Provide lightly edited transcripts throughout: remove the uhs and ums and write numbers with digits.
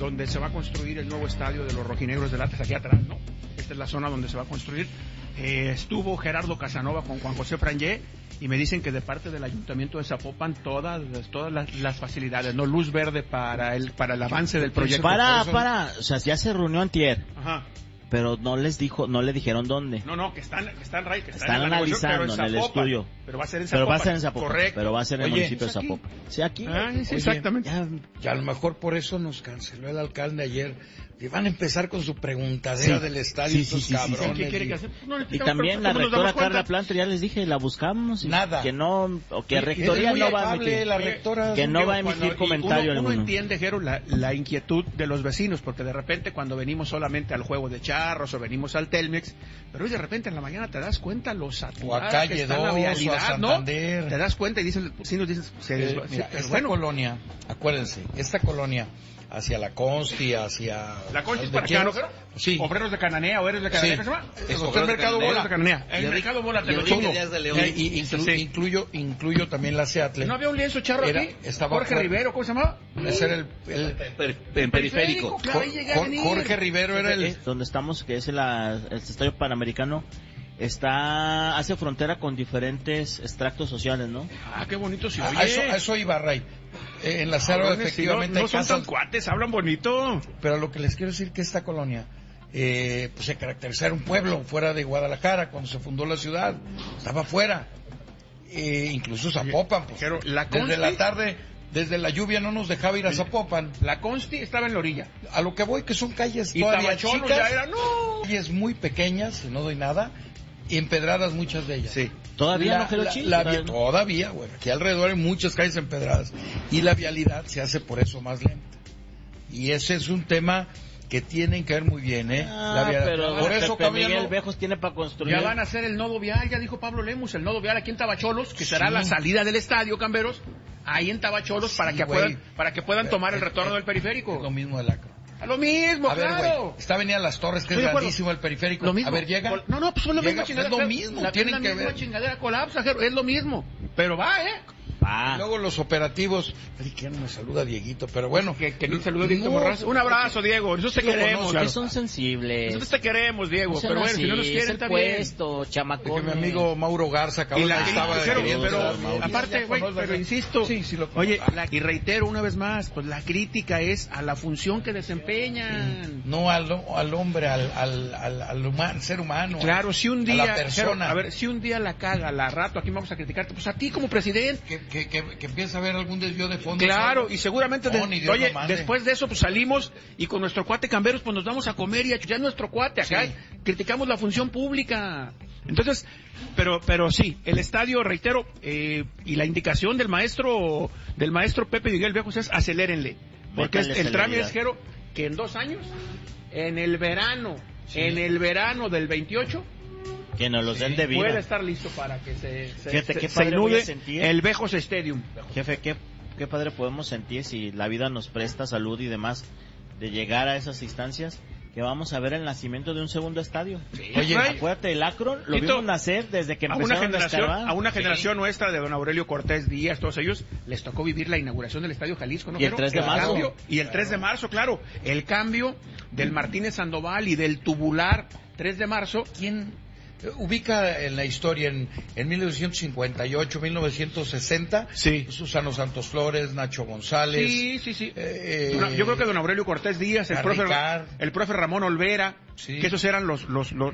donde se va a construir el nuevo estadio de los rojinegros del Atlas, aquí atrás, ¿no? Esta es la zona donde se va a construir. Estuvo Gerardo Casanova con Juan José Frangé y me dicen que de parte del Ayuntamiento de Zapopan todas las facilidades, no, luz verde para el avance del proyecto. O sea, ya se reunió antier. Ajá. Pero no le dijeron dónde. No, que están analizando en el estudio. Pero va a ser en Zapopan. Correcto. Pero va a ser en el municipio de Zapopan. Sí, aquí. Sí, exactamente. Ya a lo mejor por eso nos canceló el alcalde ayer. Y van a empezar con su preguntadera del estadio, estos cabrones. ¿Qué quiere que hacer? Y también la rectora Carla Planter, ya les dije, la buscamos. Nada. Que no, o que rectoría no va a emitir. La rectora, que no va a emitir comentario. Uno entiende, Jero, la inquietud de los vecinos, porque de repente cuando venimos solamente al juego de charros o venimos al Telmex, pero hoy de repente en la mañana te das cuenta los saturados que está la vialidad, ¿no? Te das cuenta y dicen, los vecinos dicen, colonia, acuérdense, esta colonia hacia la Consti, hacia... ¿La Consti es para acá, no? Sí. ¿Obreros de Cananea? ¿Obreros de Cananea? ¿Qué se llama? El Mercado Bola de Cananea. El Mercado Bola de Incluyo también la Seattle. ¿No había un lienzo charro aquí? Jorge Rivero, ¿cómo se llamaba? Ese era el periférico. Jorge Rivero era el... Donde estamos, que es el Estadio Panamericano, hace frontera con diferentes extractos sociales, ¿no? Ah, qué bonito se oye. A eso iba, Ray. En la Cerro efectivamente no son tan cuates, hablan bonito. Pero lo que les quiero decir que esta colonia pues se caracterizaba, era un pueblo fuera de Guadalajara cuando se fundó la ciudad, estaba fuera. Incluso Zapopan, pues, desde la tarde, desde la lluvia no nos dejaba ir a Zapopan. La Consti estaba en la orilla. A lo que voy, que son calles y todavía chicas, ya era, calles muy pequeñas, no doy nada, y empedradas muchas de ellas. Sí. Todavía no quedó chido. Todavía, bueno, aquí alrededor hay muchas calles empedradas y la vialidad se hace por eso más lenta. Y ese es un tema que tienen que ver muy bien, pero por eso Miguel Bejos tiene para construir. Ya van a hacer el nodo vial, ya dijo Pablo Lemus, el nodo vial aquí en Tabacholos, que será la salida del estadio, Camberos, ahí en Tabacholos, para que puedan tomar el retorno del periférico. Es lo mismo del Acro. Lo mismo, claro. Está Avenida Las Torres, que es grandísimo el periférico. Lo mismo. A ver, llega. No, pues es lo mismo chingadera. Es lo mismo, tienen que ver. Chingadera colapsa, es lo mismo. Pero va, Y luego los operativos. ¿Quién me saluda, Dieguito? Pero bueno. Que no saluda Dieguito Morraz. Un abrazo, Diego. Nosotros te queremos. Que son sensibles. Nosotros te queremos, Diego. Pero bueno, si no nos quieren, también. Chamacón. Mi amigo Mauro Garza estaba... Pero aparte, güey, pero insisto. Oye, y reitero una vez más, pues la crítica es a la función que desempeñan. No al hombre, al ser humano. Claro, si un día... A la persona. A ver, si un día la caga, la rato, aquí vamos a criticarte, pues a ti como presidente. Que empieza a haber algún desvío de fondos. Claro, y seguramente después de eso pues salimos y con nuestro cuate Camberos pues nos vamos a comer y ya es nuestro cuate acá, criticamos la función pública. Entonces, pero sí, el estadio, reitero, y la indicación del maestro Pepe Miguel Bejos es acelérenle, porque el trámite es que en 2 años, en el verano del 28, que nos los den de vida. Puede estar listo para que se inude el Bejos Stadium. Jefe, qué padre podemos sentir si la vida nos presta salud y demás de llegar a esas instancias, que vamos a ver el nacimiento de un segundo estadio. Sí. Oye, acuérdate, el Akron lo vimos nacer desde que empezaron a una generación nuestra de don Aurelio Cortés Díaz, todos ellos, les tocó vivir la inauguración del Estadio Jalisco, ¿no? Y el 3 de marzo. Y el 3 de marzo, claro, el cambio del Martínez Sandoval y del tubular 3 de marzo. ¿Quién ubica en la historia en 1958, 1960? Sí. Susano Santos Flores, Nacho González. Sí. Yo creo que don Aurelio Cortés Díaz, el profe Ramón Olvera, que esos eran los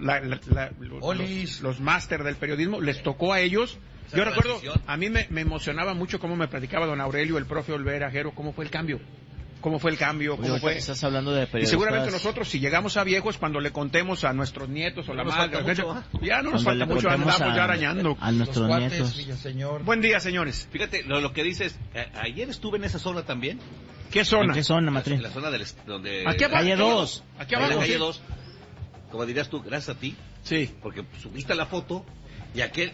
máster del periodismo, les tocó a ellos. Yo recuerdo, a mí me emocionaba mucho cómo me platicaba don Aurelio, el profe Olvera, Jero, cómo fue el cambio. ¿Cómo fue el cambio? ¿Cómo fue? Estás hablando de periodistas. Y seguramente nosotros, si llegamos a viejos, cuando le contemos a nuestros nietos o la madre, ya no nos falta mucho, andamos ya arañando. A nuestros nietos. Señor. Buen día, señores. Fíjate, lo que dices, ayer estuve en esa zona también. ¿Qué zona? ¿En qué zona, Matrín? En la zona donde... Aquí abajo. Calle 2. Aquí abajo. Calle 2. Como dirías tú, gracias a ti. Sí. Porque subiste la foto y aquel...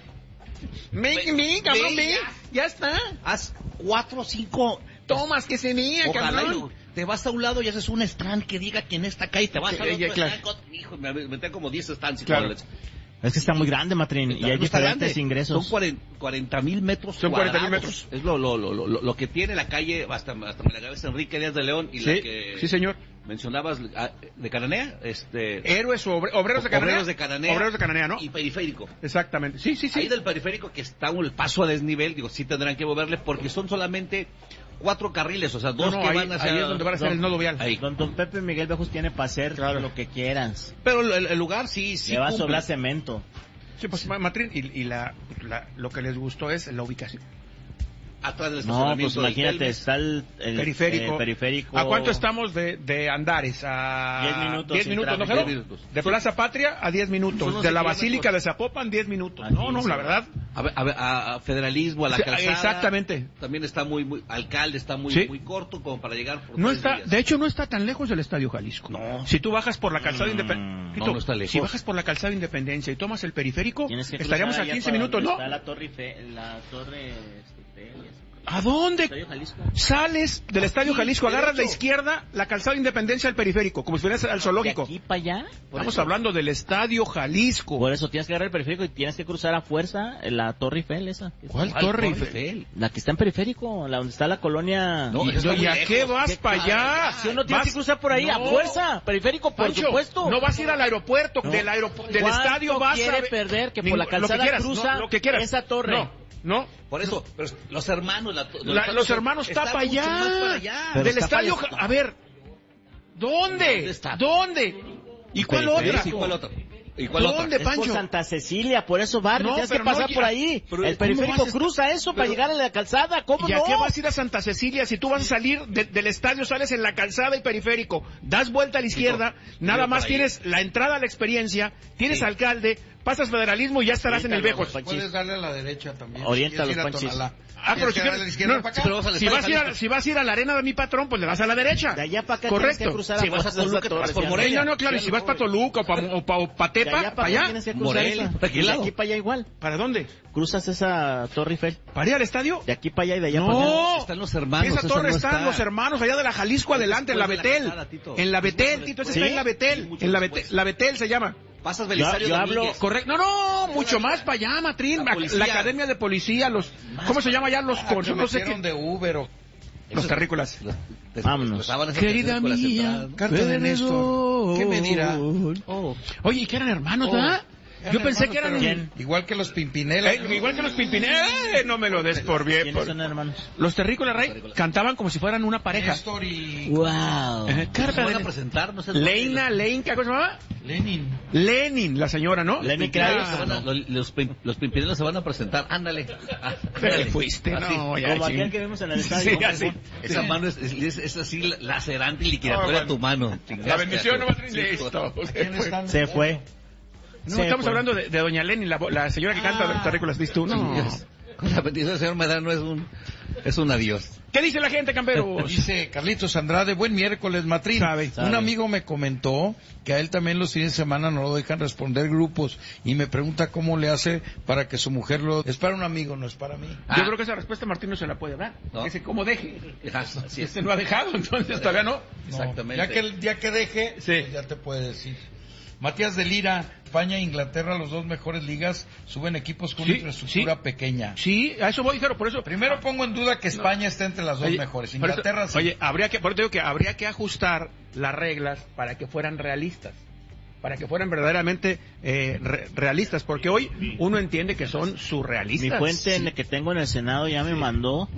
Ya está. Haz 4 o 5... Tomas que se mía, cabrón. Te vas a un lado y haces un stand que diga quién está acá y te vas a otro claro. stand. Hijo, me metí como 10 stands. Claro. Es que está muy grande, Matrín, y hay diferentes ingresos. Son 40,000 metros Son cuadrados. 40,000 metros. Es lo que tiene la calle hasta Enrique Díaz de León y sí, la que... Sí, señor. Mencionabas de Cananea, Héroes obreros de Cananea. Obreros de Cananea, ¿no? Y periférico. Exactamente. Sí. Ahí del periférico que está el paso a desnivel, sí tendrán que moverle porque son solamente 4 carriles, o sea, 2 que van hacia... Ahí es donde van a hacer el nodo vial. Ahí. Don Pepe Miguel Bejos tiene para hacer lo que quieras. Pero el lugar sí le va a sobrar cemento. Sí, pues Matrín, y lo que les gustó es la ubicación. Atrás del estacionamiento. No, pues imagínate, está el periférico. ¿A cuánto estamos de Andares? A 10 minutos, ¿no, Jero? 10 minutos. De Plaza Patria a 10 minutos. De la Basílica de Zapopan, 10 minutos. Aquí, no, la verdad. A Federalismo, a la calzada. Exactamente. También está muy Alcalde está muy corto como para llegar. De hecho, no está tan lejos del Estadio Jalisco. No. Si tú bajas por la calzada Independencia. No está lejos. Si bajas por la calzada Independencia y tomas el periférico, estaríamos a 15 minutos, ¿no? Está la torre ¿A dónde? Sales del Estadio Jalisco, agarras la izquierda, la calzada Independencia al periférico, como si fueras al zoológico. ¿De aquí para allá? Estamos hablando del Estadio Jalisco. Por eso tienes que agarrar el periférico y tienes que cruzar a fuerza la Torre Eiffel esa. ¿Cuál Torre Eiffel? La que está en periférico, la donde está la colonia... No, ¿y a qué vas para allá? Si uno tiene que cruzar por ahí, a fuerza, periférico, por supuesto. No vas a ir al aeropuerto, del estadio vas a... quiere perder que por la calzada cruza esa torre? No, por eso, pero los hermanos... los hermanos está para allá. Del estadio... A ver, ¿dónde? ¿Dónde? ¿Y cuál otra? ¿Dónde, Pancho? Es por Santa Cecilia, por eso barrio, tienes que pasar por ahí. El periférico cruza eso para llegar a la calzada, ¿cómo no? ¿Y a qué vas a ir a Santa Cecilia si tú vas a salir del estadio, sales en la calzada y periférico, das vuelta a la izquierda, nada más tienes la entrada a la experiencia, tienes alcalde, pasas Federalismo y ya estarás en el Bejos. Puedes darle a la derecha también. Orienta a los Panchis. Pero si vas a ir a la arena de mi patrón, pues le vas a la derecha. De allá para acá. Correcto. Si vas a Toluca, vas por Morelia. No, claro, y si vas para Toluca o para Tepa, para allá. Morelia. De aquí para allá igual. ¿Para dónde? Cruzas esa Torre Eiffel. ¿Para ir al estadio? De aquí para allá y de allá para allá. No. Están los hermanos. Esa torre están los hermanos allá de la Jalisco adelante, en la Betel. En la Betel, Tito, esa está en la Betel. En la Betel se llama. Pasas Belisario Domínguez. Correcto. No, mucho más para allá, Matrín. La academia de policía, ¿cómo se llama ya? Los no sé qué. De Uber o... Los terrícolas. Vámonos. Querida mía, carta de Néstor. ¿Qué me dirá? Oye, ¿y que eran hermanos, verdad? Yo pensé que eran... Igual que los Pimpinela. Igual que los Pimpinela. No me lo des por bien. ¿Quiénes son hermanos? Los terrícolas, Rey, cantaban como si fueran una pareja. Néstor y... ¡Wow! ¿Se van a presentar? No sé. ¿Qué cosa se llama? Lenin, la señora, ¿no? Lenin, claro. Los Pimpinela se van a presentar. Ándale. Pero le fuiste, no, ya. Como aquel que vimos en el estadio. Sí, así. Esa mano es así lacerante y liquidatoria a tu mano. La bendición no va a tener esto. Se fue. No, estamos hablando de doña Lenin, la señora que canta terrícolas, ¿viste tú? No. Con la bendición del señor Medrano es un adiós. ¿Qué dice la gente, camperos? Dice Carlitos Andrade, buen miércoles, Matrín. Sabe. Un amigo me comentó que a él también los fines de semana no lo dejan responder grupos y me pregunta cómo le hace para que su mujer lo... Es para un amigo, no es para mí. Yo creo que esa respuesta Martín no se la puede dar. ¿No? Dice, ¿cómo deje? Este no ha dejado, entonces todavía no. Exactamente. Ya que deje, pues ya te puede decir. Matías de Lira, España e Inglaterra, los dos mejores ligas, suben equipos con infraestructura pequeña. Sí, a eso voy, pero por eso... Primero pongo en duda que España esté entre las dos mejores. Inglaterra sí. Oye, por eso digo que habría que ajustar las reglas para que fueran realistas. Para que fueran verdaderamente realistas, porque hoy uno entiende que son surrealistas. Mi fuente que tengo en el Senado ya me mandó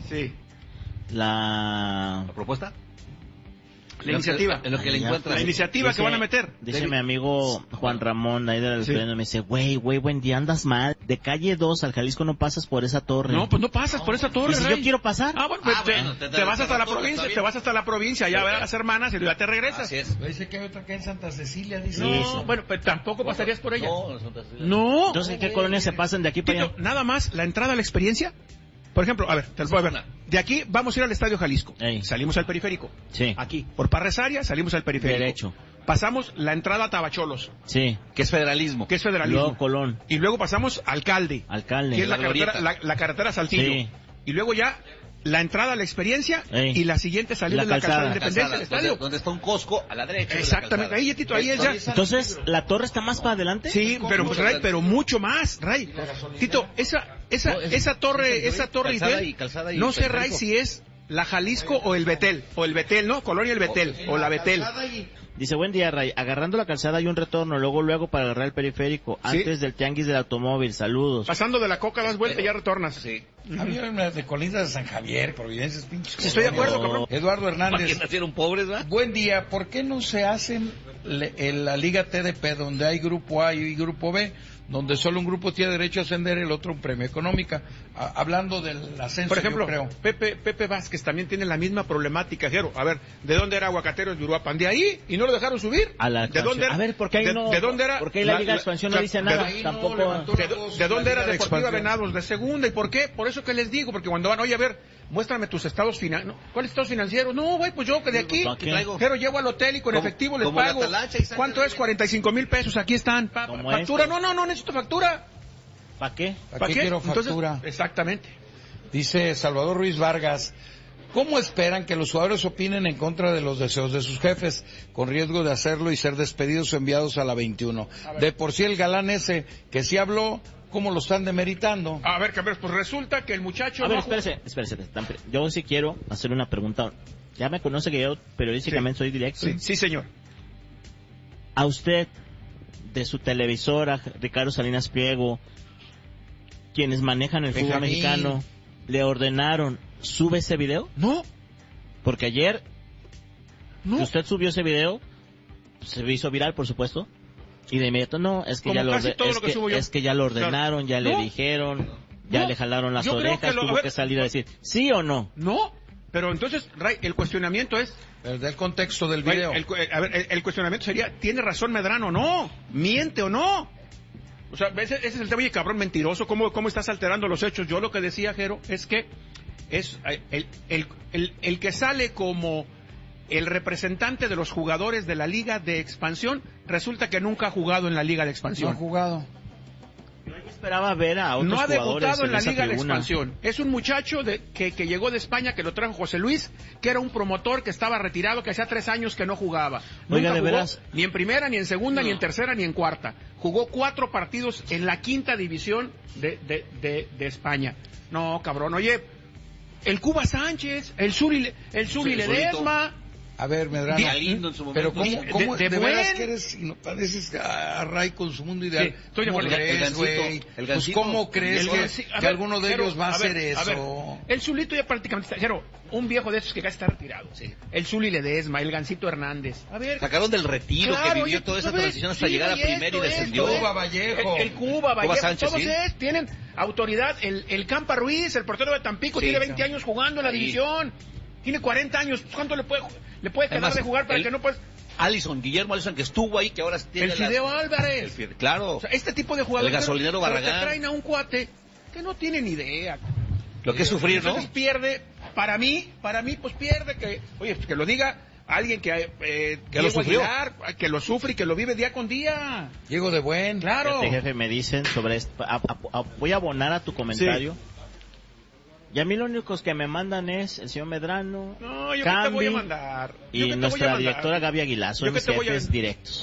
la propuesta. La iniciativa. En lo que le encuentras. La iniciativa que van a meter. Dice mi amigo Juan Ramón, ahí del estudio, me dice, güey, buen día, andas mal. De calle 2 al Jalisco no pasas por esa torre. No, pues no pasas por esa torre, ¿Y si yo quiero pasar? Bueno, pues te vas hasta la provincia, te vas hasta la provincia, ya ver a las hermanas y ya te regresas. Así es. Dice que hay otra que en Santa Cecilia, dice. No, bueno, pues tampoco pasarías por ella. No. Entonces, ¿en qué colonias se pasan de aquí para allá? Nada más, la entrada a la experiencia. Por ejemplo, a ver, te lo puedo ver. De aquí vamos a ir al Estadio Jalisco. Salimos al periférico. Sí. Aquí. Por Parresaria salimos al periférico. Derecho. Pasamos la entrada a Tabacholos. Sí. Que es federalismo. Luego Colón. Y luego pasamos Alcalde. Que es la carretera Saltillo. Sí. Y luego ya la entrada a la Experiencia y la siguiente salida de la calzada de Independencia del estadio. Donde está un Costco a la derecha. Exactamente, ahí, Tito, ahí es ya. Entonces, ¿la torre está más para adelante? Sí, pero pues, Ray, pero mucho más, Ray. Tito, esa torre no sé, Ray, si es la Jalisco o el Betel, ¿no? Colonia El Betel, o la Betel. Dice, buen día, Ray. Agarrando la calzada hay un retorno, luego para agarrar el periférico, antes del tianguis del automóvil. Saludos. Pasando de la Coca, das vuelta y ya retornas. Sí. Había una de Colinas de San Javier, Providencia, pinches. Sí, estoy de acuerdo, cabrón. Eduardo Hernández. ¿Para qué nacieron pobres, verdad? Buen día. ¿Por qué no se hacen en la Liga TDP, donde hay Grupo A y Grupo B, donde solo un grupo tiene derecho a ascender, el otro un premio económica? Hablando del ascenso, por ejemplo, yo creo. Pepe Vázquez también tiene la misma problemática, Jero. A ver, ¿de dónde era Aguacateros de Uruapan? ¿De ahí? ¿Y no lo dejaron subir? ¿De dónde era? A ver, ¿por qué ahí no? ¿De dónde era? ¿Por qué la Liga de Expansión no dice nada? Tampoco. ¿De dónde era Deportiva Venados? De segunda. ¿Y por qué? Por eso que les digo, porque cuando van, oye, a ver, muéstrame tus estados financieros. ¿Cuáles estados financieros? No, güey, pues yo que de aquí, pero llevo al hotel y con efectivo les pago. ¿Cuánto es? 45,000 pesos, aquí están. ¿Factura? No necesito factura. ¿Para qué? ¿Para qué quiero factura? Entonces, exactamente. Dice Salvador Ruiz Vargas, ¿cómo esperan que los jugadores opinen en contra de los deseos de sus jefes, con riesgo de hacerlo y ser despedidos o enviados a la 21? De por sí el galán ese que sí habló, ¿cómo lo están demeritando? A ver, pues resulta que el muchacho... A ver, espérese. Yo sí quiero hacer una pregunta. Ya me conoce que yo periodísticamente soy directo. Sí, señor. A usted, de su televisora, Ricardo Salinas Pliego, quienes manejan el fútbol mexicano, ¿le ordenaron, sube ese video? No. Porque ayer, que usted subió ese video, se hizo viral, por supuesto, y de inmediato, es que ya lo ordenaron, ya le dijeron, ya le jalaron las orejas, tuvo que salir a decir, ¿sí o no? No, pero entonces, Ray, el cuestionamiento es... Desde el contexto del video. El cuestionamiento sería, ¿tiene razón Medrano o no? ¿Miente o no? O sea, ese es el tema, oye, cabrón mentiroso, ¿cómo estás alterando los hechos? Yo lo que decía, Jero, es que es el que sale como el representante de los jugadores de la Liga de Expansión, resulta que nunca ha jugado en la Liga de Expansión. No ha jugado. Yo esperaba ver a otros jugadores. No ha debutado en la Liga de tribuna. Expansión. Es un muchacho que llegó de España, que lo trajo José Luis, que era un promotor que estaba retirado, que hacía 3 años que no jugaba. Oiga, Nunca ¿de jugó veras? ni en primera, ni en segunda, ni en tercera, ni en cuarta. Jugó 4 partidos en la 5ª división de España. No, cabrón, oye, el Cuba Sánchez, el Zuli Ledesma... A ver, Medrano, lindo en su momento. pero ¿cómo de veras que eres, si no pareces a Ray con su mundo ideal? Sí, estoy de acuerdo. Pues ¿cómo crees que alguno de ellos va a hacer eso? A ver, el Zulito ya prácticamente está, un viejo de esos que casi está retirado. Sí. El Zuli Ledesma, el Gancito Hernández. A ver. Sacaron del retiro, que vivió toda esa transición hasta llegar a primera y descendió. Cuba Vallejo. El Cuba Vallejo, Sánchez, todos tienen autoridad. El Campa Ruiz, el portero de Tampico, tiene 20 años jugando en la división. Tiene 40 años, ¿cuánto le puede quedar además, de jugar para que no puedas? Guillermo Allison, que estuvo ahí, que ahora tiene el Fideo Álvarez. Claro. O sea, este tipo de jugadores. El gasolinero Barragán. Pero te traen a un cuate que no tiene ni idea. Lo que es sufrir, ¿no? Entonces pierde, para mí, pues pierde que lo diga alguien que lo sufrió. Aguilar, que lo sufre y que lo vive día con día. Diego de Buen. Claro. Jefe, me dicen sobre esto, voy a abonar a tu comentario. Sí. Y a mí lo único que me mandan es el señor Medrano, no, yo Cambi, que te voy a mandar. Y nuestra directora Gaby Aguilar, son mis jefes directos.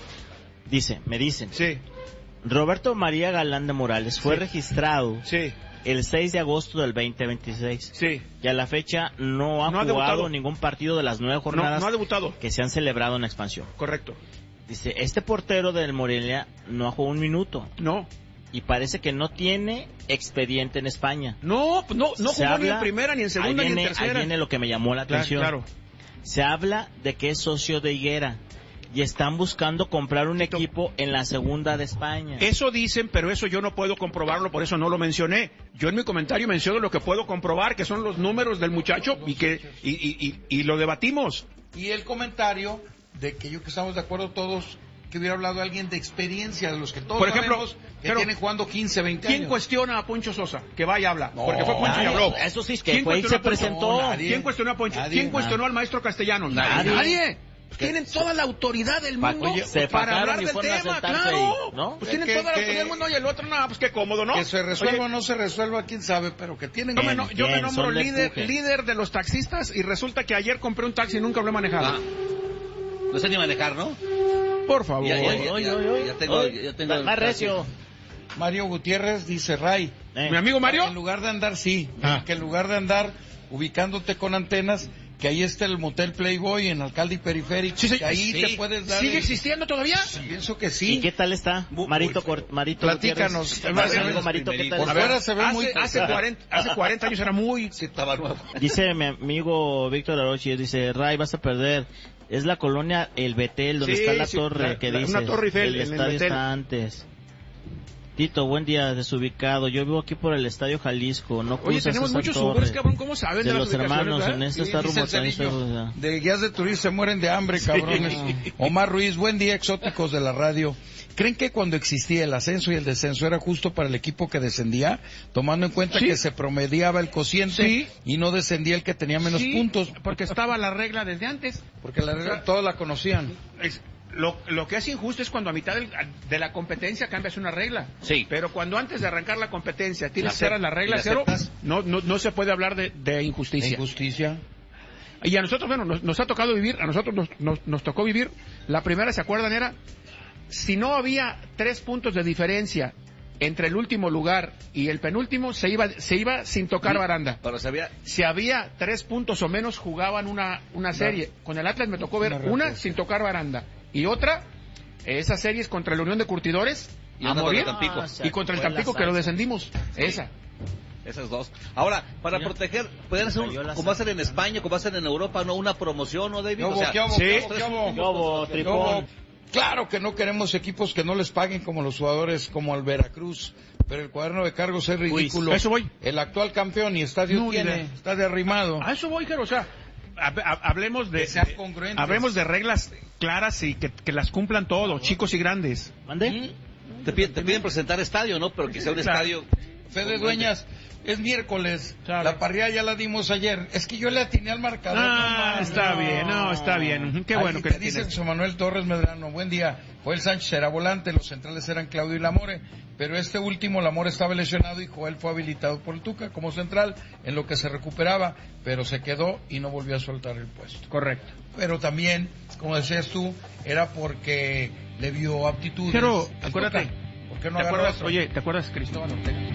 Me dicen, sí. Roberto María Galán de Morales fue registrado el 6 de agosto del 2026. Sí. Y a la fecha no ha jugado ningún partido de las 9 jornadas no ha debutado. Que se han celebrado en expansión. Correcto. Dice, este portero del Morelia no ha jugado un minuto. No. Y parece que no tiene expediente en España. No jugó ni en primera, ni en segunda, ni en tercera. Ahí viene lo que me llamó la atención. Claro. Se habla de que es socio de Higuera y están buscando comprar un equipo en la segunda de España. Eso dicen, pero eso yo no puedo comprobarlo, por eso no lo mencioné. Yo en mi comentario menciono lo que puedo comprobar, que son los números del muchacho y lo debatimos. Y el comentario de que estamos de acuerdo todos, que hubiera hablado alguien de experiencia, de los que todos, por ejemplo, sabemos que tienen jugando 15, 20 años. ¿Quién cuestiona a Poncho Sosa? Que vaya y habla. Porque fue Poncho y habló. Eso sí, que fue y se presentó. ¿Quién cuestionó a Poncho? Nadie. ¿Quién cuestionó al maestro Castellanos? Nadie. tienen toda la autoridad del mundo para hablar del tema, claro. ¿No? Pues tienen toda la autoridad del mundo y el otro, no, pues qué cómodo, ¿no? Que se resuelva o no se resuelva, quién sabe, pero que tienen... Yo me nombro líder de los taxistas y resulta que ayer compré un taxi y nunca lo he manejado. No sé ni manejar, ¿no? Por favor. Ya tengo más recio. Mario Gutiérrez dice, Ray. Mi amigo Mario. En lugar de andar, que en lugar de andar ubicándote con antenas, que ahí está el motel Playboy en Alcalde y Periférico, que ahí te puedes dar... ¿Sigue existiendo todavía? Pienso que sí. ¿Y qué tal está? Marito platícanos. Marito, ¿qué tal está? Se ve hace 40 años era muy... Sí, estaba nuevo. Dice mi amigo Víctor Arochi, dice, Ray, vas a perder. Es la colonia El Betel, donde está la torre que dices. Una torre Eiffel, el estadio está antes. Tito, buen día, desubicado. Yo vivo aquí por el Estadio Jalisco. No. Oye, tenemos muchos subos, cabrón. ¿Cómo saben de de los hermanos? ¿verdad? En esto está rumbo. De guías de turistas se mueren de hambre, cabrones. Omar Ruiz, buen día, exóticos de la radio. ¿Creen que cuando existía el ascenso y el descenso era justo para el equipo que descendía, tomando en cuenta que se promediaba el cociente y no descendía el que tenía menos puntos? Porque estaba la regla desde antes. Porque la regla todos la conocían. Lo que es injusto es cuando a mitad de la competencia cambias una regla. Sí. Pero cuando antes de arrancar la competencia tienes que hacer la regla cero, no se puede hablar de injusticia. Injusticia. Y a nosotros, bueno, nos ha tocado vivir, a nosotros nos tocó vivir, la primera, ¿se acuerdan? Era, si no había 3 puntos de diferencia entre el último lugar y el penúltimo, se iba sin tocar baranda. Pero si había 3 puntos o menos, jugaban una serie. Con el Atlas me tocó ver una sin tocar baranda. Y otra, esas series contra la Unión de Curtidores, a morir, y contra el Tampico, que lo descendimos. Esas dos. Ahora, para proteger, pueden hacer como hacen en España, como hacen en Europa, ¿no? Una promoción, ¿no, David? Tripón. Claro que no queremos equipos que no les paguen como los jugadores, como el Veracruz, pero el cuaderno de cargos es ridículo. Eso voy. El actual campeón y estadio está derrimado. A eso voy, Jero, o sea, hablemos de reglas claras y que las cumplan todos, chicos y grandes. ¿Mande? Te piden presentar estadio, ¿no? Pero que sea un estadio... Fede Dueñas, es miércoles, la parrilla ya la dimos ayer. Es que yo le atiné al marcador. Está bien. Qué bueno que te dice José Manuel Torres Medrano, buen día. Joel Sánchez era volante, los centrales eran Claudio y Lamore, pero este último, Lamore, estaba lesionado y Joel fue habilitado por el Tuca como central, en lo que se recuperaba, pero se quedó y no volvió a soltar el puesto. Correcto. Pero también, como decías tú, era porque le vio aptitudes. Pero, acuérdate. ¿Por qué no agarró otro? Oye, ¿te acuerdas Cristóbal Ortega?